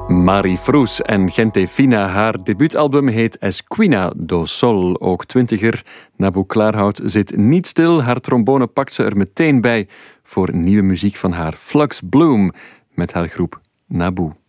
Mari Frus en Gente Fina. Haar debuutalbum heet Esquina do Sol. Ook twintiger Naboo Klaarhout zit niet stil. Haar trombone pakt ze er meteen bij voor nieuwe muziek van haar Flux Bloom met haar groep Naboo.